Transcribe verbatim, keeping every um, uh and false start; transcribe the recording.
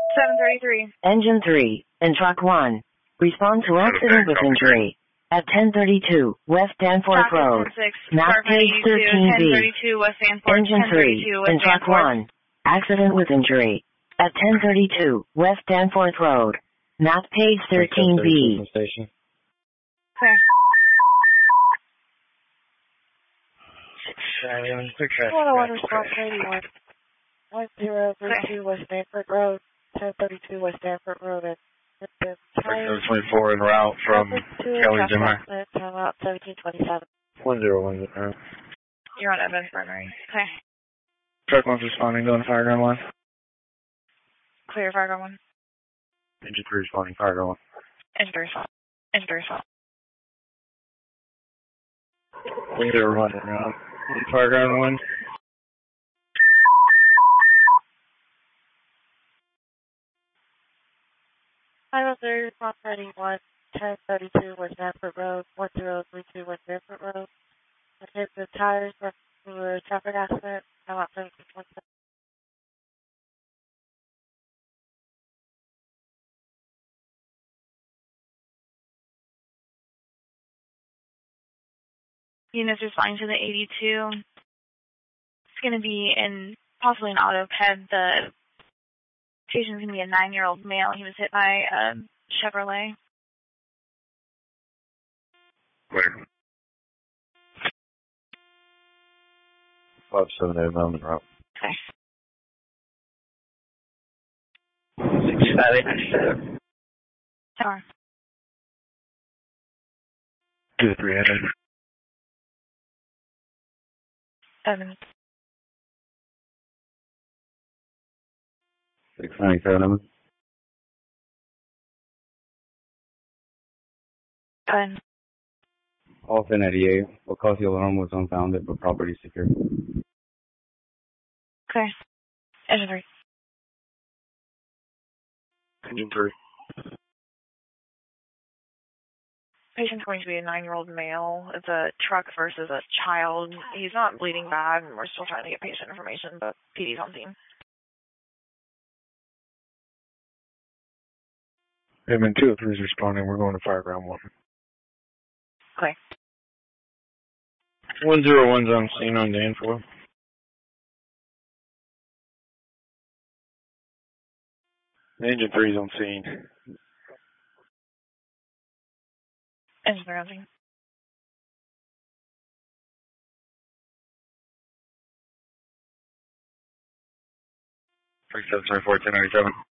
seven thirty-three. Engine three, and Truck one. Respond to accident with injury. At ten thirty-two, West Danforth Road. Map page thirteen B. ten thirty-two West Danforth. Engine three, and Truck one. Accident with injury. At ten thirty-two, West Danforth Road. Map page thirteen B. Okay. one oh one response eighty-one. one zero three two West Danforth Road. ten thirty-two West Danforth Road. At the seven twenty-four en route from Kelly Zimmer. Time out seventeen twenty-seven. one zero one zero. You're on Evans Primary. Okay. Truck one's responding, going to Fireground one. Clear Fireground one. Engine three responding, Fireground one. Engine three respond. Engine three respond. one zero one en route. Fireground one. five oh three response eighty-one. ten thirty-two West Danforth Road. one zero three two West Danforth Road. I hit the tires for a traffic accident. Time out seventeen twenty-seven. Units responding to the eighty-two. It's going to be in possibly an auto ped. The patient's going to be a nine-year-old male. He was hit by a Chevrolet. Where? five seven eight on the route. Okay. six five eight nine seven. Sorry. two three hundred. Seven. six ninety-seven. Ten. Off in eighty-eight. Because the alarm was unfounded, but property secure. Okay. Engine three. Engine three. Patient's going to be a nine-year-old male. It's a truck versus a child. He's not bleeding bad, and we're still trying to get patient information, but P D's on scene. Airman two oh three is responding. We're going to Fireground one. Okay. one zero one's on scene on Danforth. Engine three's on scene. Engine three on scene. three seven three four ten ninety-seven.